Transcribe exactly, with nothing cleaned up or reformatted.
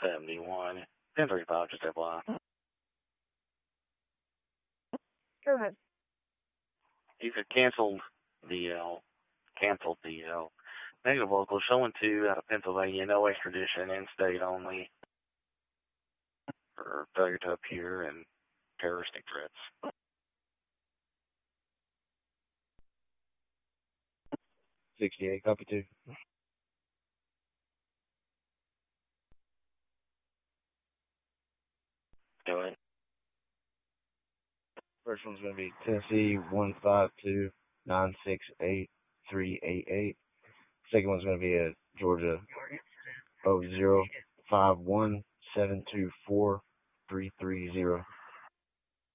seventy-one. ten thirty-five, just F Y I. Go ahead. He said canceled D L. Canceled D L. Negative local showing two out of Pennsylvania, no extradition, in-state only for failure to appear and terroristic threats. sixty-eight, copy two. Go ahead. First one's going to be Tennessee one five two nine six eight three eight eight. Second one's going to be a Georgia oh zero five one seven two four three three zero.